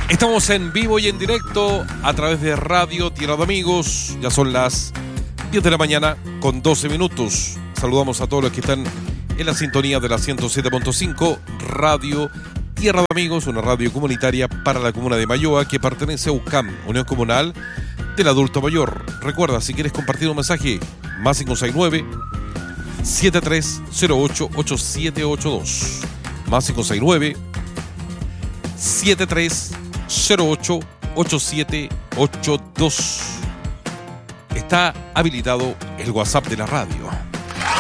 Estamos en vivo y en directo a través de Radio Tierra de Amigos. Ya son las 10 de la mañana con 12 minutos. Saludamos a todos los que están en la sintonía de la 107.5 Radio Tierra de Amigos, una radio comunitaria para la comuna de Mayoa que pertenece a UCAM, Unión Comunal del Adulto Mayor. Recuerda, si quieres compartir un mensaje, más 569 7308 8782, más 569 7308 8782. Está habilitado el WhatsApp de la radio.